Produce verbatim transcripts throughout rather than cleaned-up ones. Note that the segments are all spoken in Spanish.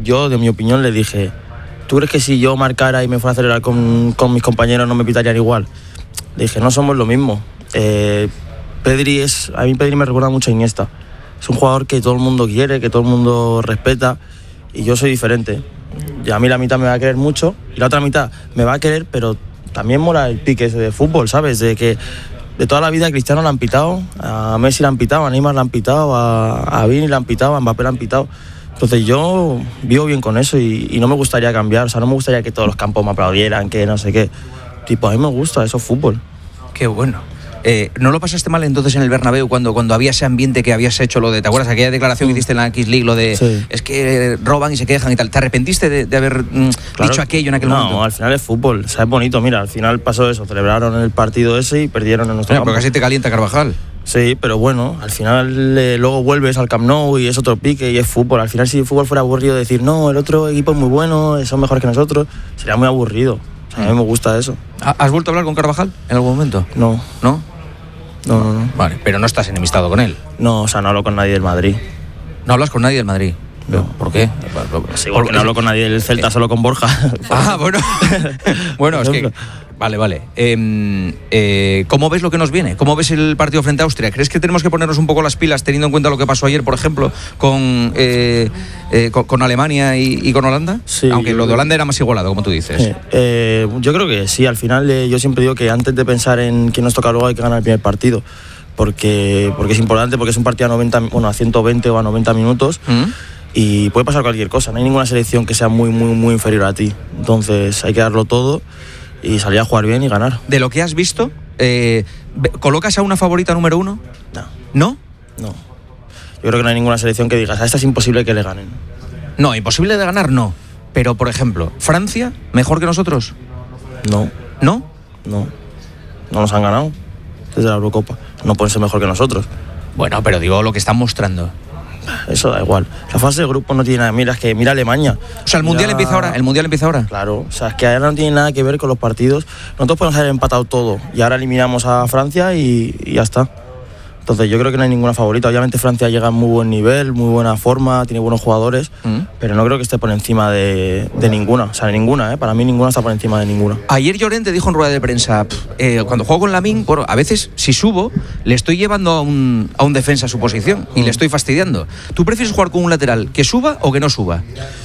yo, de mi opinión, le dije, ¿tú crees que si yo marcara y me fuera a acelerar con, con mis compañeros no me pitarían igual? Le dije, no somos lo mismo. Eh, Pedri es, a mí Pedri me recuerda mucho a Iniesta. Es un jugador que todo el mundo quiere, que todo el mundo respeta, y yo soy diferente. Y a mí la mitad me va a querer mucho y la otra mitad me va a querer, pero también mola el pique ese de fútbol, ¿sabes? De que de toda la vida a Cristiano le han pitado, a Messi le han pitado, a Neymar le han pitado, a, a Vini le han pitado, a Mbappé le han pitado. Entonces yo vivo bien con eso y, y no me gustaría cambiar, o sea, no me gustaría que todos los campos me aplaudieran, que no sé qué. Tipo, a mí me gusta, eso es fútbol. Qué bueno. Eh, ¿No lo pasaste mal entonces en el Bernabéu cuando, cuando había ese ambiente que habías hecho lo de, ¿te acuerdas aquella declaración que hiciste en la X League, lo de sí. es que roban y se quejan y tal? ¿Te arrepentiste de, de haber mm, claro, dicho aquello en aquel no, momento? No, al final es fútbol, o sea, es bonito, mira, al final pasó eso, celebraron el partido ese y perdieron en nuestro Mira, campo. pero casi te calienta Carvajal. Sí, pero bueno, al final eh, luego vuelves al Camp Nou y es otro pique y es fútbol. Al final si el fútbol fuera aburrido decir, no, el otro equipo es muy bueno, son mejores que nosotros, sería muy aburrido. O sea, a mí me gusta eso. ¿Has vuelto a hablar con Carvajal en algún momento? No. ¿No? No, no, no. Vale, pero no estás enemistado con él. No, o sea, no hablo con nadie del Madrid. ¿No hablas con nadie del Madrid? No. ¿Por qué? Es igual que no hablo con nadie del Celta, solo con Borja. Ah, bueno. Bueno, es que... Vale, vale. Eh, eh, ¿Cómo ves lo que nos viene? ¿Cómo ves el partido frente a Austria? ¿Crees que tenemos que ponernos un poco las pilas teniendo en cuenta lo que pasó ayer, por ejemplo, con, eh, eh, con, con Alemania y, y con Holanda? Sí. Aunque lo de Holanda era más igualado, como tú dices. Sí. Eh, yo creo que sí, al final eh, yo siempre digo que antes de pensar en quién nos toca luego hay que ganar el primer partido. Porque, porque es importante, porque es un partido a noventa, bueno, a ciento veinte o a noventa minutos. ¿Mm? Y puede pasar cualquier cosa, no hay ninguna selección que sea muy, muy, muy inferior a ti. Entonces hay que darlo todo y salir a jugar bien y ganar. De lo que has visto, eh, ¿colocas a una favorita número uno? No. ¿No? No. Yo creo que no hay ninguna selección que digas, a esta es imposible que le ganen. No, imposible de ganar no. Pero, por ejemplo, ¿Francia mejor que nosotros? No. ¿No? No. No nos han ganado desde la Eurocopa. No pueden ser mejor que nosotros. Bueno, pero digo lo que están mostrando. Eso da igual. La fase de grupo no tiene nada. Mira, es que mira Alemania. O sea, el Mundial mira... empieza ahora. El Mundial empieza ahora. Claro. O sea, es que ahora no tiene nada que ver con los partidos. Nosotros podemos haber empatado todo y ahora eliminamos a Francia y, y ya está. Entonces yo creo que no hay ninguna favorita. Obviamente Francia llega en muy buen nivel, muy buena forma, tiene buenos jugadores, mm. pero no creo que esté por encima de, de ninguna. O sea, de ninguna, ¿eh? Para mí ninguna está por encima de ninguna. Ayer Llorente dijo en rueda de prensa, eh, cuando juego con Lamine, bueno, a veces si subo, le estoy llevando a un, a un defensa a su posición y mm. le estoy fastidiando. ¿Tú prefieres jugar con un lateral que suba o que no suba?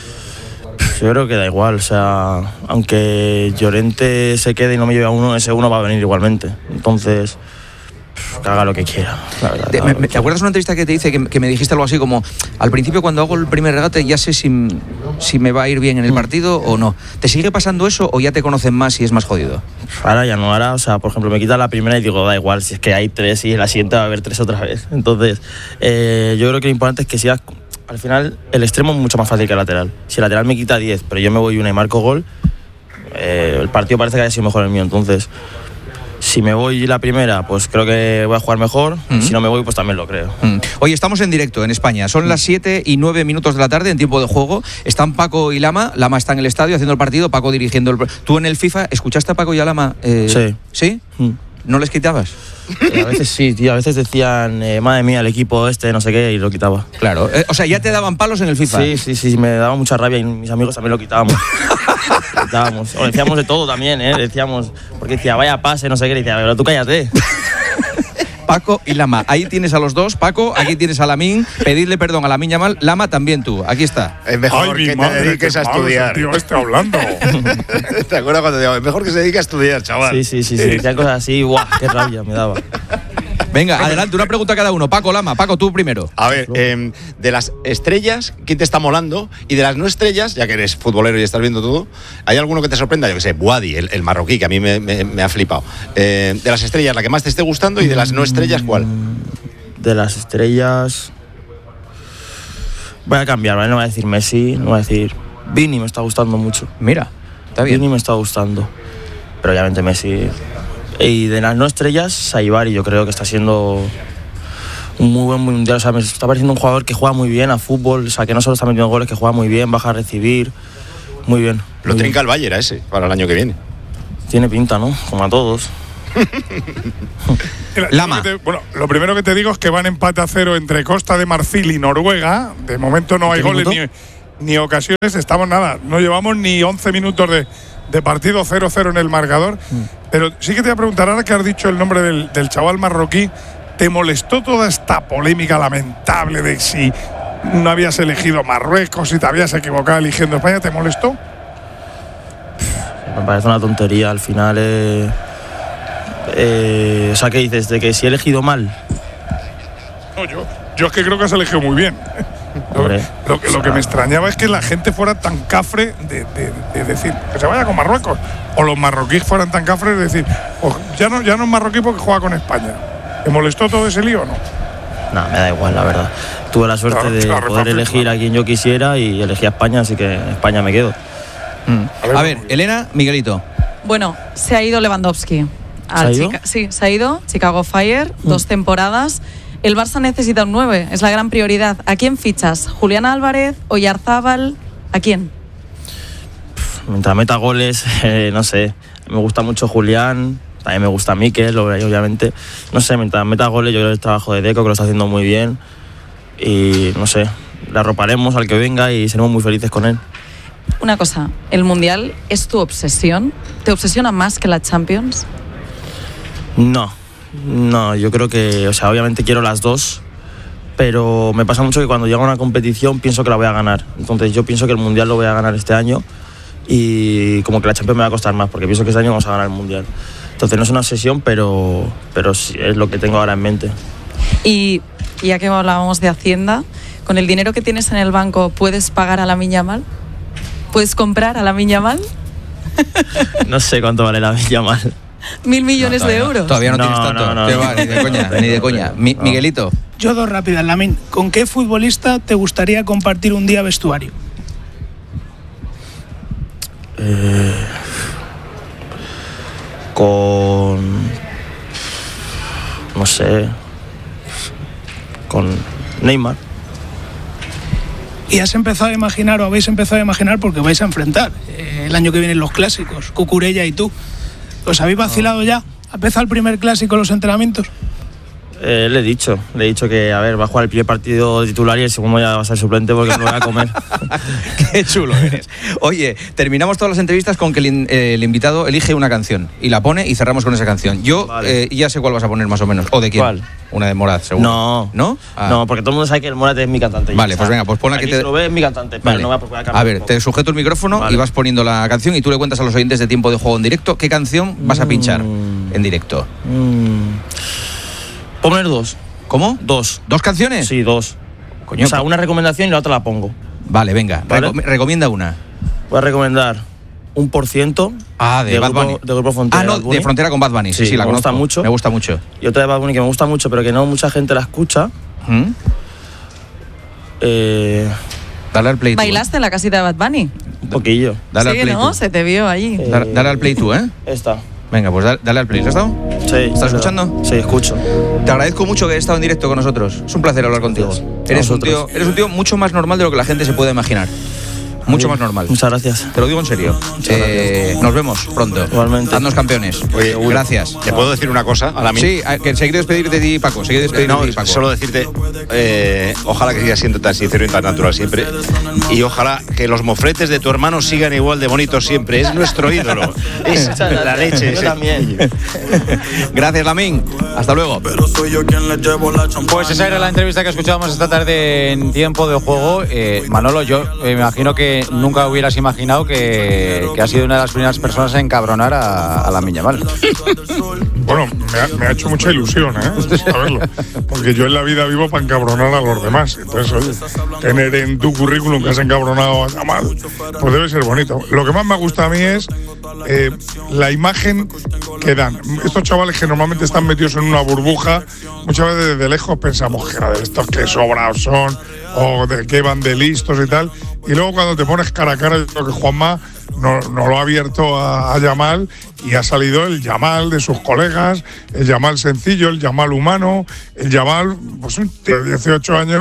Yo creo que da igual, o sea, aunque Llorente se quede y no me lleve a uno, ese uno va a venir igualmente. Entonces... que haga lo que quiera. La verdad, ¿Te, me, ¿Te quiera. acuerdas una entrevista que te hice que, que me dijiste algo así como al principio cuando hago el primer regate ya sé si, si me va a ir bien en el partido o no? ¿Te sigue pasando eso o ya te conocen más y es más jodido? Ahora ya no, ahora, o sea, por ejemplo, me quita la primera y digo, da igual, si es que hay tres y en la siguiente va a haber tres otra vez. Entonces, eh, yo creo que lo importante es que sigas, al final, el extremo es mucho más fácil que el lateral. Si el lateral me quita diez, pero yo me voy una y marco gol, eh, el partido parece que haya sido mejor el mío, entonces... Si me voy la primera, pues creo que voy a jugar mejor. Mm-hmm. Si no me voy, pues también lo creo. Mm. Oye, estamos en directo en España. Son mm. las siete y nueve minutos de la tarde en tiempo de juego. Están Paco y Lama. Lama está en el estadio haciendo el partido, Paco dirigiendo el... ¿Tú en el FIFA escuchaste a Paco y a Lama? Eh... Sí. ¿Sí? Mm. ¿No les quitabas? Eh, a veces sí, tío. A veces decían, eh, madre mía, el equipo este, no sé qué, y lo quitaba. Claro. Eh, o sea, ¿ya te daban palos en el FIFA? Sí, sí, sí. Me daba mucha rabia y mis amigos también lo quitábamos. lo quitábamos. O decíamos de todo también, ¿eh? Decíamos, porque decía, vaya pase, no sé qué. Y decía, pero tú cállate. Paco y Lama. Ahí tienes a los dos. Paco, aquí tienes a Lamine. Pedirle perdón a Lamine Yamal. Lama, también tú. Aquí está. Es mejor Ay, que madre, te dediques a estudiar. Tío, este hablando. ¿Te acuerdas cuando te digo, es mejor que se dedique a estudiar, chaval? Sí, sí, sí. sí. Decían cosas así, guau, qué rabia me daba. Venga, adelante, una pregunta a cada uno. Paco, Lama. Paco, tú primero. A ver, eh, de las estrellas, ¿quién te está molando? Y de las no estrellas, ya que eres futbolero y estás viendo todo, ¿hay alguno que te sorprenda? Yo que sé, Buadi, el, el marroquí, que a mí me, me, me ha flipado. Eh, de las estrellas, la que más te esté gustando, y de las no estrellas, ¿cuál? De las estrellas... Voy a cambiar, ¿vale? No voy a decir Messi, no voy a decir... Vini me está gustando mucho. Mira, está bien. Vini me está gustando. Pero obviamente Messi... Y de las no estrellas, Saibari, yo creo que está siendo un muy buen mundial. O sea, me está pareciendo un jugador que juega muy bien a fútbol. O sea, que no solo está metiendo goles, que juega muy bien, baja a recibir. Muy bien. Lo muy trinca bien. el Bayern a ese, para el año que viene. Tiene pinta, ¿no? Como a todos. Mira, Lama. Te, bueno, lo primero que te digo es que van empate a cero entre Costa de Marfil y Noruega. De momento no hay goles ni, ni ocasiones, estamos nada, no llevamos ni once minutos de, de partido, cero cero en el marcador. Mm. Pero sí que te voy a preguntar, ahora que has dicho el nombre del, del chaval marroquí, ¿te molestó toda esta polémica lamentable de si no habías elegido Marruecos, si te habías equivocado eligiendo España? ¿Te molestó? Me parece una tontería, al final. Eh, eh, o sea, ¿qué dices? ¿De que si he elegido mal? No, yo, yo es que creo que has elegido muy bien. Lo, lo, que, lo que me extrañaba es que la gente fuera tan cafre de, de, de decir que se vaya con Marruecos, o los marroquíes fueran tan cafres de decir, oh, ya, no, ya no es marroquí porque juega con España. ¿Te molestó todo ese lío o no? No, me da igual, la verdad. Tuve la suerte claro, de claro, poder fácil, elegir claro. a quien yo quisiera y elegí a España, así que en España me quedo. Mm. A ver, a ver Elena, Miguelito. Bueno, se ha ido Lewandowski. ¿Se ha ido? Chica- sí, se ha ido. Chicago Fire, mm. dos temporadas. El Barça necesita un nueve, es la gran prioridad. ¿A quién fichas? ¿Julián Álvarez, Oyarzábal? ¿A quién? Mientras meta goles, eh, no sé. Me gusta mucho Julián, también me gusta Mikel, obviamente. No sé, mientras meta goles, yo creo que el trabajo de Deco, que lo está haciendo muy bien. Y no sé, le arroparemos al que venga y seremos muy felices con él. Una cosa, ¿el Mundial es tu obsesión? ¿Te obsesiona más que la Champions? No. No, yo creo que, o sea, obviamente quiero las dos, pero me pasa mucho que cuando llega a una competición pienso que la voy a ganar. Entonces yo pienso que el Mundial lo voy a ganar este año y como que la Champions me va a costar más, porque pienso que este año vamos a ganar el Mundial. Entonces no es una obsesión, pero, pero sí es lo que tengo ahora en mente. Y ya que hablábamos de Hacienda, ¿con el dinero que tienes en el banco puedes pagar a Lamine Yamal? ¿Puedes comprar a Lamine Yamal? No sé cuánto vale Lamine Yamal. Mil millones no, de euros. No, todavía no, no tienes tanto. No, no, ¿Qué no, va? Ni de coña, ni de coña. Mi, no. Miguelito. Yo dos rápidas, Lamine. ¿Con qué futbolista te gustaría compartir un día vestuario? Eh, con... No sé... Con Neymar. ¿Y has empezado a imaginar o habéis empezado a imaginar porque vais a enfrentar eh, el año que viene los clásicos, Cucurella y tú? ¿Os habéis vacilado ya? ¿Ha empezado el primer clásico los entrenamientos? Eh, le he dicho, le he dicho que a ver, va a jugar el primer partido titular y el segundo ya va a ser suplente porque me lo voy a comer. Qué chulo eres. Oye, terminamos todas las entrevistas con que el, eh, el invitado elige una canción y la pone y cerramos con esa canción. Yo vale. eh, ya sé cuál vas a poner más o menos. ¿O de quién? ¿Cuál? Una de Morat, seguro. No. ¿No? Ah. No, porque todo el mundo sabe que el Morat es mi cantante. Vale, pues venga, pues pon la que te... lo ve, es mi cantante, pero vale. no voy a procurar cambiar. A ver, te sujeto el micrófono vale. y vas poniendo la canción y tú le cuentas a los oyentes de Tiempo de Juego en directo qué canción vas a pinchar mm. en directo. Mm. Poner dos. ¿Cómo? Dos. ¿Dos canciones? Sí, dos. Coño, o sea, una recomendación y la otra la pongo. Vale, venga. ¿Vale? Reco- recomienda una. Voy a recomendar un por ciento ah, de, de Bad grupo, Bunny. De Grupo Frontera. Ah, no, de, de Frontera con Bad Bunny. Sí, sí, sí la me conozco. gusta mucho. Me gusta mucho. Y otra de Bad Bunny que me gusta mucho, pero que no mucha gente la escucha. ¿Mm? Eh, dale al play. ¿Bailaste tú, en la casita de Bad Bunny? Un poquillo. Dale sí, al play. ¿no? Tú. Se te vio allí. Eh, dale, dale al play tú, ¿eh? Esta. Venga, pues dale, dale al play. ¿Lo has dado? Sí. ¿Estás escuchando? Sí, escucho. Te agradezco mucho que hayas estado en directo con nosotros. Es un placer hablar contigo. Eres un, tío, eres un tío mucho más normal de lo que la gente se puede imaginar. Mucho más normal. Muchas gracias. Te lo digo en serio. Eh, nos vemos pronto. Igualmente. Haznos campeones. Oye, gracias. ¿Te puedo decir una cosa a la mía? Sí, que se quiere despedir de ti, Paco. Se quiere despedir no, de ti, Paco. Solo decirte, eh, ojalá que sigas siendo tan sincero y tan natural siempre. Y ojalá que los mofletes de tu hermano sigan igual de bonitos siempre. Es nuestro ídolo. Es la leche. Yo también. Gracias, Lamine. Hasta luego. Pues esa era la entrevista que escuchábamos esta tarde en Tiempo de Juego. Eh, Manolo, yo me imagino que nunca hubieras imaginado que, que has sido una de las primeras personas a encabronar a, a Lamine Yamal. Bueno, me ha, me ha hecho mucha ilusión, ¿eh? Saberlo. Porque yo en la vida vivo para encabronar a los demás. Entonces, oye, tener en tu currículum que has encabronado a Yamal, pues debe ser bonito. Lo que más me gusta a mí es eh, la imagen que dan. Estos chavales que normalmente están metidos en una burbuja, muchas veces desde lejos pensamos que de estos que sobrados son, o de que van de listos y tal. Y luego cuando te pones cara a cara, yo creo que Juanma no, no lo ha abierto a, a Yamal y ha salido el Yamal de sus colegas, el Yamal sencillo, el Yamal humano, el Yamal, pues un tío de dieciocho años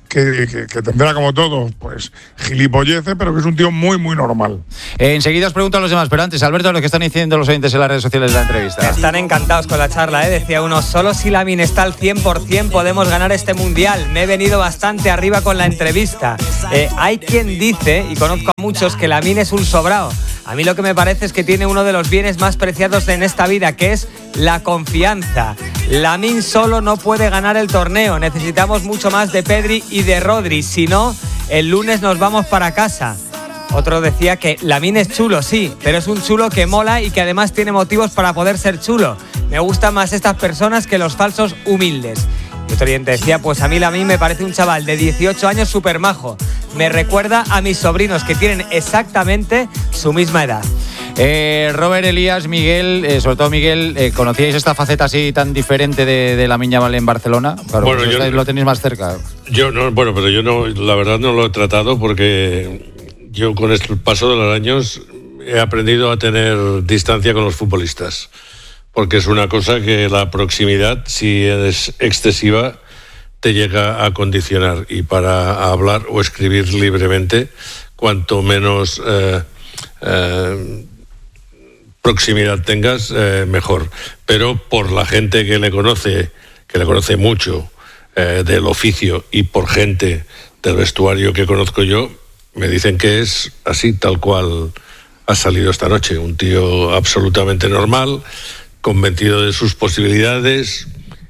que, que, que tendrá como todo, pues gilipolleces, pero que es un tío muy, muy normal. Eh, enseguida os pregunto a los demás, pero antes, Alberto, lo que están diciendo los oyentes en las redes sociales de la entrevista. Están encantados con la charla, ¿eh? Decía uno, solo si Lamine está al cien por ciento podemos ganar este mundial. Me he venido bastante arriba con la entrevista. Eh, hay quien dice, y conozco a muchos, que Lamine es un sobrao. A mí lo que me parece es que tiene uno de los bienes más preciados en esta vida, que es la confianza. Lamine solo no puede ganar el torneo. Necesitamos mucho más de Pedri y de Rodri. Si no, el lunes nos vamos para casa. Otro decía que Lamine es chulo, sí, pero es un chulo que mola y que además tiene motivos para poder ser chulo. Me gustan más estas personas que los falsos humildes. Y otro oyente decía, pues a mí Lamine me parece un chaval de dieciocho años súper majo. Me recuerda a mis sobrinos que tienen exactamente su misma edad. Eh, Robert, Elías, Miguel, eh, sobre todo Miguel, eh, ¿conocíais esta faceta así tan diferente de, de Lamine Yamal en Barcelona? Claro, bueno, pues yo, lo tenéis más cerca. Yo no, bueno, pero yo no, la verdad no lo he tratado porque yo con el paso de los años he aprendido a tener distancia con los futbolistas, porque es una cosa que la proximidad, si es excesiva, te llega a condicionar, y para hablar o escribir libremente, cuanto menos eh, eh, proximidad tengas, eh, mejor. Pero por la gente que le conoce, que le conoce mucho eh, del oficio, y por gente del vestuario que conozco yo, me dicen que es así, tal cual ha salido esta noche. Un tío absolutamente normal, convencido de sus posibilidades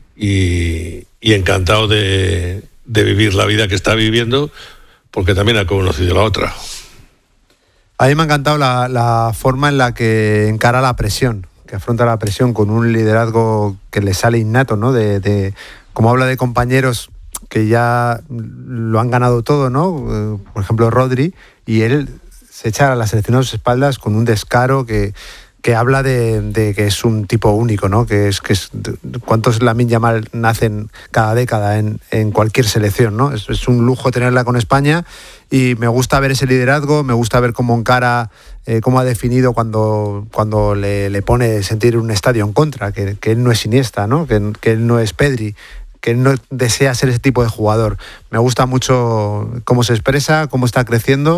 y, y encantado de, de vivir la vida que está viviendo, porque también ha conocido la otra. A mí me ha encantado la, la forma en la que encara la presión, que afronta la presión con un liderazgo que le sale innato, ¿no? De, de como habla de compañeros que ya lo han ganado todo, ¿no? Por ejemplo, Rodri, y él se echa a la selección a sus espaldas con un descaro que, que habla de, de que es un tipo único, ¿no? Que es que es, cuántos Lamine Yamal nacen cada década en, en cualquier selección, ¿no? Es, es un lujo tenerla con España, y me gusta ver ese liderazgo, me gusta ver cómo encara, eh, cómo ha definido cuando, cuando le, le pone sentir un estadio en contra, que, que él no es Iniesta, ¿no? Que, que él no es Pedri, que él no desea ser ese tipo de jugador. Me gusta mucho cómo se expresa, cómo está creciendo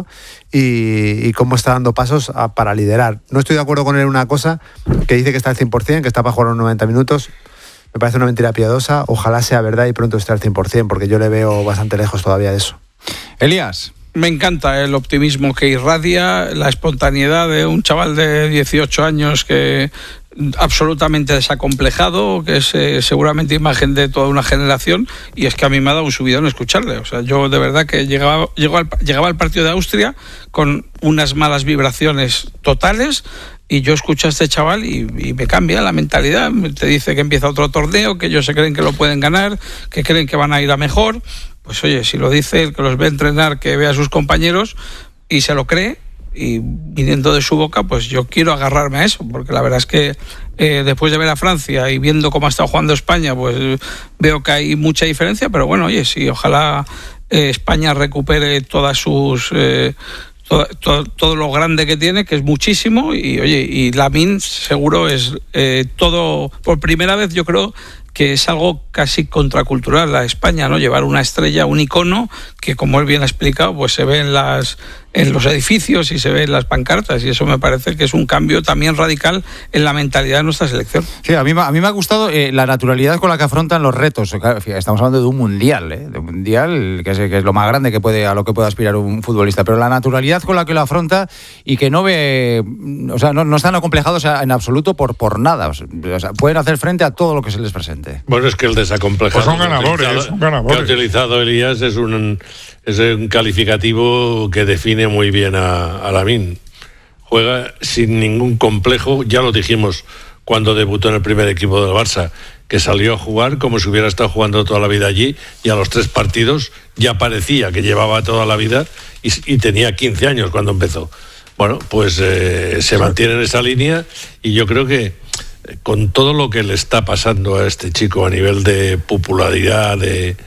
y, y cómo está dando pasos a, para liderar. No estoy de acuerdo con él en una cosa, que dice que está al cien por ciento, que está para jugar los noventa minutos. Me parece una mentira piadosa. Ojalá sea verdad y pronto esté al cien por ciento, porque yo le veo bastante lejos todavía de eso. Elías. Me encanta el optimismo que irradia, la espontaneidad de un chaval de dieciocho años que absolutamente desacomplejado, que es eh, seguramente imagen de toda una generación, y es que a mí me ha dado un subidón escucharle. O sea, yo de verdad que llegaba, llegaba, al, llegaba al partido de Austria con unas malas vibraciones totales, y yo escucho a este chaval y, y me cambia la mentalidad. Te dice que empieza otro torneo, que ellos se creen que lo pueden ganar, que creen que van a ir a mejor. Pues oye, si lo dice el que los ve entrenar, que ve a sus compañeros y se lo cree, y viniendo de su boca, pues yo quiero agarrarme a eso, porque la verdad es que eh, después de ver a Francia y viendo cómo ha estado jugando España, pues veo que hay mucha diferencia, pero bueno, oye, sí, ojalá eh, España recupere todas sus... Eh, Todo, todo, todo lo grande que tiene, que es muchísimo, y oye, y Lamine seguro es eh, todo, por primera vez yo creo que es algo casi contracultural a España, ¿no? Llevar una estrella, un icono que, como él bien ha explicado, pues se ve en las en los edificios y se ve en las pancartas, y eso me parece que es un cambio también radical en la mentalidad de nuestra selección. Sí, a mí, a mí me ha gustado eh, la naturalidad con la que afrontan los retos. Estamos hablando de un mundial, ¿eh? De un mundial que es, que es lo más grande que puede, a lo que puede aspirar un futbolista, pero la naturalidad con la que lo afronta, y que no ve, o sea, no, no están acomplejados en absoluto por, por nada. O sea, pueden hacer frente a todo lo que se les presente. Bueno, es que el desacomplejado pues son ganadores, son ganadores. que ha utilizado Elías es un, es un calificativo que define muy bien a, a Lamine. Juega sin ningún complejo, ya lo dijimos cuando debutó en el primer equipo del Barça, que salió a jugar como si hubiera estado jugando toda la vida allí, y a los tres partidos ya parecía que llevaba toda la vida, y, y tenía quince años cuando empezó. Bueno, pues eh, se mantiene en esa línea, y yo creo que con todo lo que le está pasando a este chico a nivel de popularidad, de,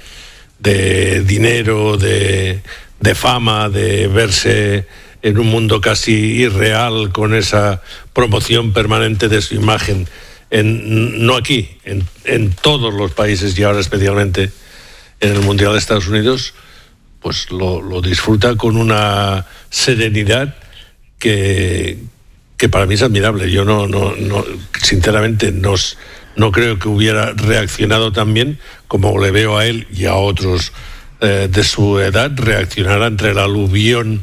de dinero, de, de fama, de verse en un mundo casi irreal con esa promoción permanente de su imagen, en, no aquí, en, en todos los países, y ahora especialmente en el Mundial de Estados Unidos, pues lo, lo disfruta con una serenidad que, que para mí es admirable. Yo no, no, no sinceramente no, no creo que hubiera reaccionado tan bien como le veo a él y a otros eh, de su edad reaccionar ante el aluvión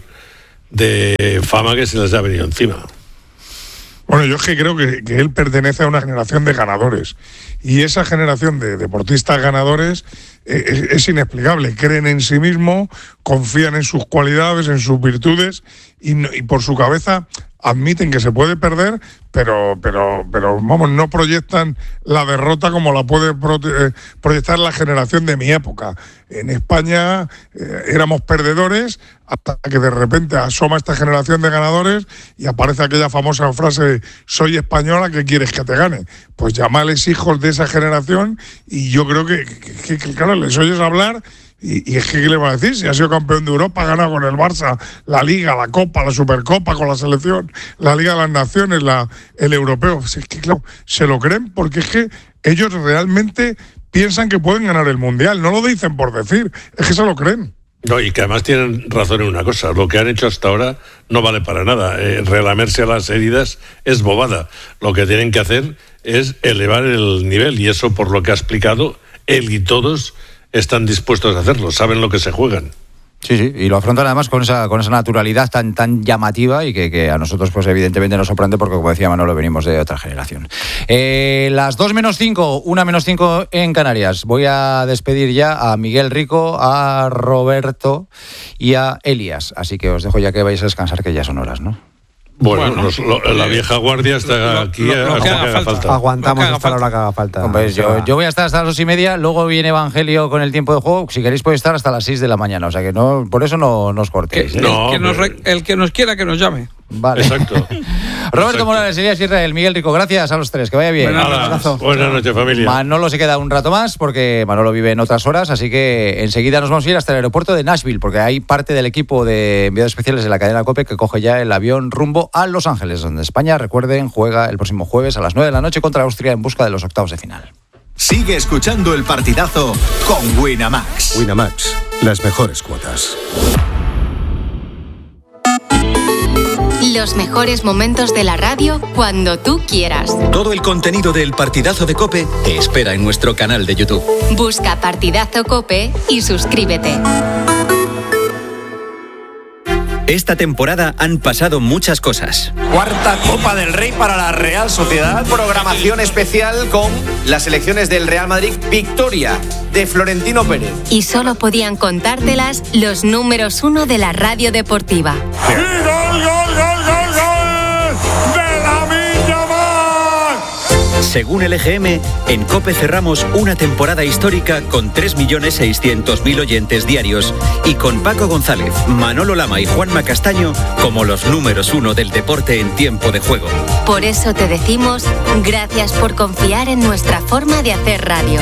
de fama que se les ha venido encima. Bueno, yo es que creo que, que él pertenece a una generación de ganadores. Y esa generación de deportistas ganadores eh, es, es inexplicable. Creen en sí mismos, confían en sus cualidades, en sus virtudes, y, no, y por su cabeza admiten que se puede perder, pero, pero, pero vamos, no proyectan la derrota como la puede pro, eh, proyectar la generación de mi época. En España eh, éramos perdedores hasta que de repente asoma esta generación de ganadores y aparece aquella famosa frase: soy española, ¿qué quieres que te gane? Pues llamales hijos de esa generación, y yo creo que, que, que claro, les oyes hablar. Y, y es que, ¿qué le va a decir? Si ha sido campeón de Europa, ha ganado con el Barça la Liga, la Copa, la Supercopa con la selección, la Liga de las Naciones, la, el Europeo. Es que, claro, se lo creen porque es que ellos realmente piensan que pueden ganar el Mundial. No lo dicen por decir, es que se lo creen. No, y que además tienen razón en una cosa: lo que han hecho hasta ahora no vale para nada. Eh, relamerse a las heridas es bobada. Lo que tienen que hacer es elevar el nivel, y eso, por lo que ha explicado, él y todos están dispuestos a hacerlo, saben lo que se juegan. Sí, sí, y lo afrontan además con esa con esa naturalidad tan tan llamativa y que, que a nosotros pues evidentemente nos sorprende porque, como decía Manolo, venimos de otra generación. Eh, las dos menos cinco, una menos cinco en Canarias. Voy a despedir ya a Miguel Rico, a Roberto y a Elías, así que os dejo ya que vais a descansar, que ya son horas, ¿no? Bueno, bueno los, lo, la vieja guardia está lo, aquí lo, lo, hasta que, haga que haga falta. falta. Aguantamos que hasta la hora que haga falta. Hombre, yo, yo voy a estar hasta las dos y media, luego viene Evangelio con el tiempo de juego. Si queréis podéis estar hasta las seis de la mañana, o sea que no, por eso no, no os cortéis. Que, ¿eh? no, el, que pero... nos, el que nos quiera que nos llame. Vale. Exacto. Roberto Exacto. Morales, Elías Israel, Miguel Rico, gracias a los tres, que vaya bien. Buenas noches, familia. Manolo se queda un rato más porque Manolo vive en otras horas, así que enseguida nos vamos a ir hasta el aeropuerto de Nashville, porque hay parte del equipo de enviados especiales de la cadena COPE que coge ya el avión rumbo a Los Ángeles, donde España, recuerden, juega el próximo jueves a las nueve de la noche contra Austria en busca de los octavos de final. Sigue escuchando El Partidazo con Winamax. Winamax, las mejores cuotas. Los mejores momentos de la radio cuando tú quieras. Todo el contenido del Partidazo de COPE te espera en nuestro canal de YouTube. Busca Partidazo COPE y suscríbete. Esta temporada han pasado muchas cosas. Cuarta Copa del Rey para la Real Sociedad. Programación especial con las selecciones del Real Madrid. Victoria de Florentino Pérez. Y solo podían contártelas los números uno de la radio deportiva. ¡Y gol, gol, gol, gol, gol! ¡De Lamine Yamal! Según el E G M, en COPE cerramos una temporada histórica con tres millones seiscientos mil oyentes diarios y con Paco González, Manolo Lama y Juanma Castaño como los números uno del deporte en tiempo de juego. Por eso te decimos gracias por confiar en nuestra forma de hacer radio.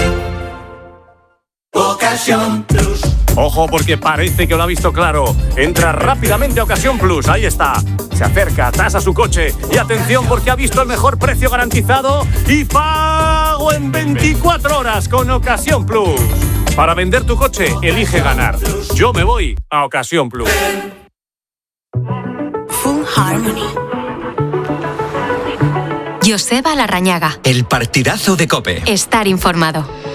Ocasión Plus. Ojo, porque parece que lo ha visto claro. Entra rápidamente a Ocasión Plus, ahí está. Se acerca, tasa su coche y atención porque ha visto el mejor precio garantizado y pago en veinticuatro horas con Ocasión Plus. Para vender tu coche, elige ganar. Yo me voy a Ocasión Plus. Full Harmony. Joseba Larrañaga. El Partidazo de COPE. Estar informado.